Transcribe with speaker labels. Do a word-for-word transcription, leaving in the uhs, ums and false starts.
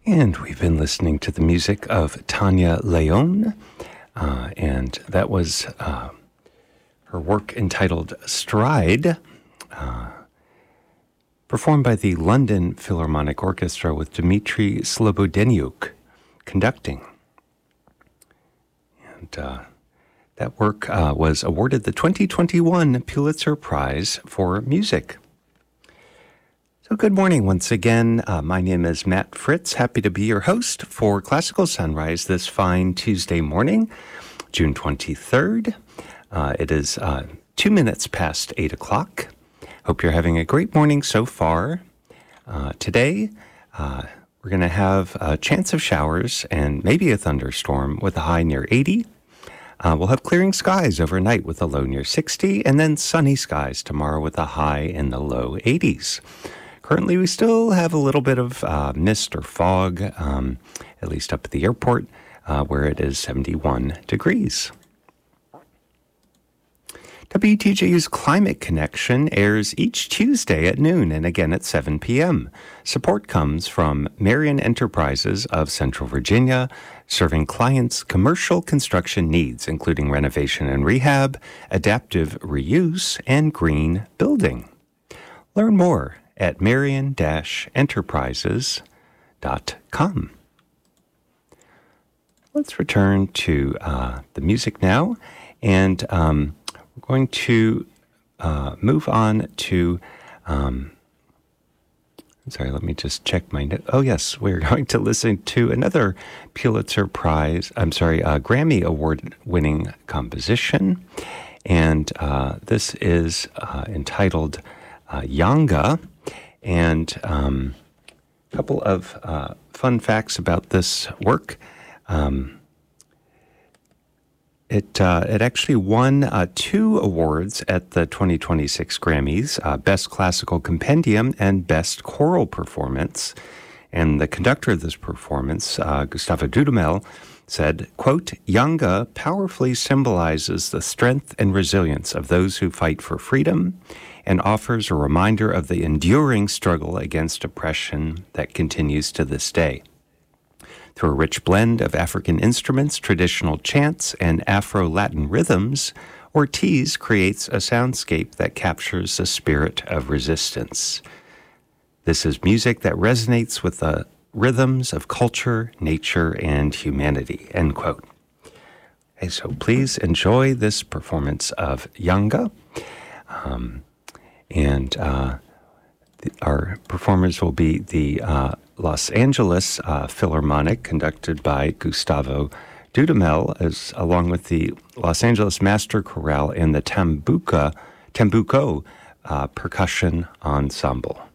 Speaker 1: And we've been listening to the music of Tanya Leon, uh, and that was uh, her work entitled Stride, uh, performed by the London Philharmonic Orchestra with Dmitry Slobodeniuk conducting. And uh, that work uh, was awarded the twenty twenty-one Pulitzer Prize for Music. So good morning once again. Uh, my name is Matt Fritz. Happy to be your host for Classical Sunrise this fine Tuesday morning, June twenty-third. Uh, it is uh, two minutes past eight o'clock. Hope you're having a great morning so far. Uh, today, uh, we're going to have a chance of showers and maybe a thunderstorm with a high near eighty. Uh, we'll have clearing skies overnight with a low near sixty, and then sunny skies tomorrow with a high in the low eighties. Currently, we still have a little bit of uh, mist or fog, um, at least up at the airport, uh, where it is seventy-one degrees. W T J U's Climate Connection airs each Tuesday at noon and again at seven p.m. Support comes from Marion Enterprises of Central Virginia, serving clients' commercial construction needs, including renovation and rehab, adaptive reuse, and green building. Learn more at marion dash enterprises dot com. Let's return to uh, the music now, and um, we're going to uh, move on to, um, sorry, let me just check my note. Oh, yes, we're going to listen to another Pulitzer Prize, I'm sorry, uh, Grammy Award-winning composition, and uh, this is uh, entitled uh, Yanga. And um, a couple of uh, fun facts about this work. Um, it uh, it actually won uh, two awards at the twenty twenty-six Grammys, uh, Best Classical Compendium and Best Choral Performance. And the conductor of this performance, uh, Gustavo Dudamel, said, quote, Yanga powerfully symbolizes the strength and resilience of those who fight for freedom and offers a reminder of the enduring struggle against oppression that continues to this day. Through a rich blend of African instruments, traditional chants, and Afro-Latin rhythms, Ortiz creates a soundscape that captures the spirit of resistance. This is music that resonates with the rhythms of culture, nature, and humanity, end quote. Okay, so please enjoy this performance of Yanga. Um, and uh, the, our performers will be the uh, Los Angeles uh, Philharmonic, conducted by Gustavo Dudamel, as along with the Los Angeles Master Chorale and the Tambuca, Tambuco uh, Percussion Ensemble.